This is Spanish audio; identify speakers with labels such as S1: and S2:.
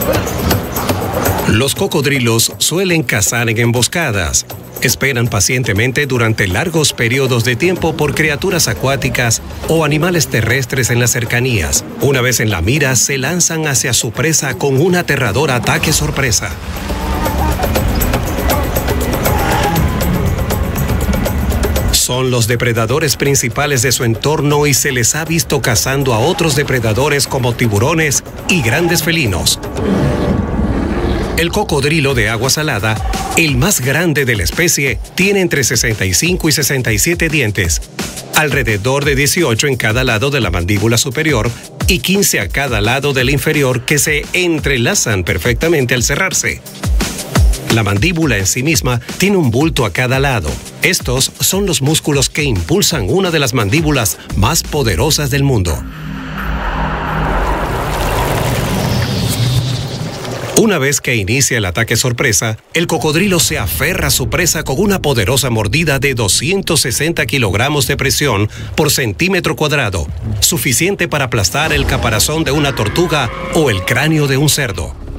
S1: Los cocodrilos suelen cazar en emboscadas. Esperan pacientemente durante largos periodos de tiempo por criaturas acuáticas o animales terrestres en las cercanías. Una vez en la mira, se lanzan hacia su presa con un aterrador ataque sorpresa. Son los depredadores principales de su entorno y se les ha visto cazando a otros depredadores como tiburones y grandes felinos. El cocodrilo de agua salada, el más grande de la especie, tiene entre 65 y 67 dientes, alrededor de 18 en cada lado de la mandíbula superior y 15 a cada lado de la inferior que se entrelazan perfectamente al cerrarse. La mandíbula en sí misma tiene un bulto a cada lado. Estos son los músculos que impulsan una de las mandíbulas más poderosas del mundo. Una vez que inicia el ataque sorpresa, el cocodrilo se aferra a su presa con una poderosa mordida de 260 kilogramos de presión por centímetro cuadrado, suficiente para aplastar el caparazón de una tortuga o el cráneo de un cerdo.